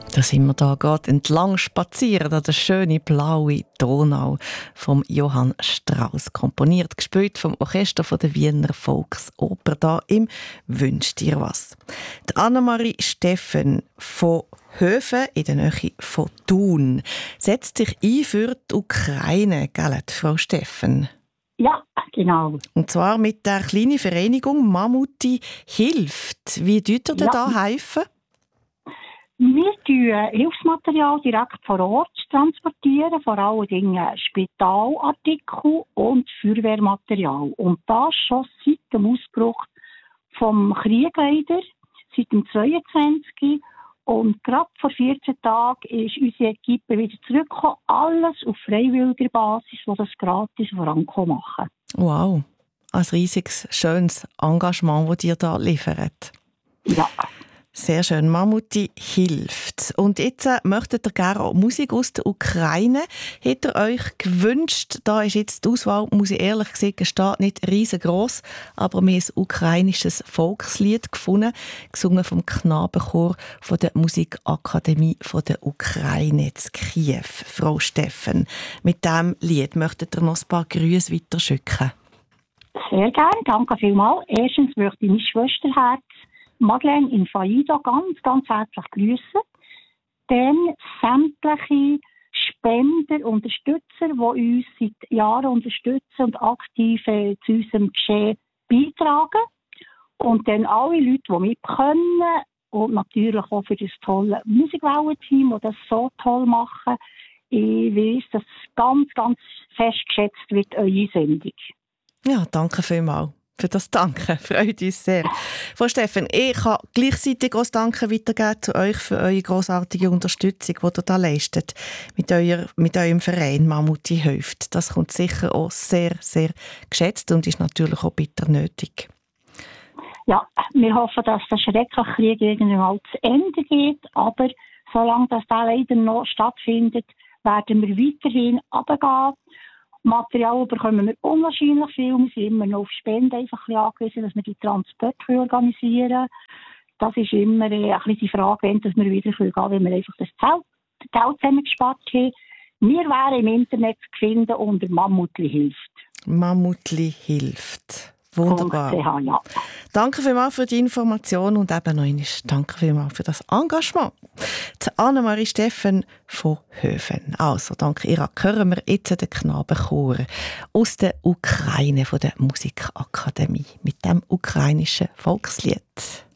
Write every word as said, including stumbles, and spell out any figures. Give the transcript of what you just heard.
Da sind wir da gerade entlang spazieren an der schönen blauen Donau vom Johann Strauss, komponiert, gespielt vom Orchester von der Wiener Volksoper da im «Wünsch dir was». Die Annemarie Steffen von Höfen in der Nähe von Thun setzt sich ein für die Ukraine, gell, Frau Steffen? Ja, genau. Und zwar mit der kleinen Vereinigung Mammuti hilft. Wie tut ihr denn Ja. da helfen? Wir transportieren Hilfsmaterial direkt vor Ort, transportieren, vor allen Dingen Spitalartikel und Feuerwehrmaterial. Und das schon seit dem Ausbruch vom Krieg leider, seit dem zweiundzwanzigsten Und gerade vor vierzehn Tagen ist unsere Equipe wieder zurückgekommen. Alles auf freiwilliger Basis, die das gratis vorankommen machen. Wow, ein riesiges, schönes Engagement, das ihr da liefert. Ja. Sehr schön. Mammuti hilft. Und jetzt äh, möchtet ihr gerne auch Musik aus der Ukraine. Hättet ihr euch gewünscht, da ist jetzt die Auswahl, muss ich ehrlich sagen, nicht riesengroß, aber mir ist ein ukrainisches Volkslied gefunden, gesungen vom Knabenchor von der Musikakademie von der Ukraine in Kiew. Frau Steffen, mit diesem Lied möchtet ihr noch ein paar Grüße weiterschicken? Sehr gerne, danke vielmals. Erstens möchte ich mein Schwesterherz Madeleine in Faida ganz, ganz herzlich grüßen. Dann sämtliche Spender, Unterstützer, die uns seit Jahren unterstützen und aktiv äh, zu unserem Geschehen beitragen. Und dann alle Leute, die mitkommen und natürlich auch für das tolle Musikwellen-Team, das das so toll machen. Ich weiss, dass ganz, ganz fest geschätzt wird, eure Sendung. Ja, danke vielmals. Für das Danke, freut uns sehr. Frau Steffen, ich kann gleichzeitig auch das Danke weitergeben zu euch für eure grossartige Unterstützung, die ihr da leistet mit, euer, mit eurem Verein Mammuti hilft. Das kommt sicher auch sehr, sehr geschätzt und ist natürlich auch bitter nötig. Ja, wir hoffen, dass der schreckliche Krieg irgendwann mal zu Ende geht, aber solange das da leider noch stattfindet, werden wir weiterhin runtergehen. Material bekommen wir unwahrscheinlich viel. Wir sind immer noch auf Spenden einfach ein bisschen angewiesen, dass wir die Transporte organisieren können. Das ist immer ein bisschen die Frage, wenn wir wieder gehen können, wenn wir einfach das Geld zusammengespart haben. Wir wären im Internet zu finden unter Mammutli hilft. Mammutli hilft. Wunderbar. C H, ja. Danke vielmals für die Information und eben noch einmal danke vielmals für das Engagement. Die Annemarie Steffen von Höfen. Also, danke ihr. Hören wir jetzt den Knabenchor aus der Ukraine, von der Musikakademie, mit dem ukrainischen Volkslied.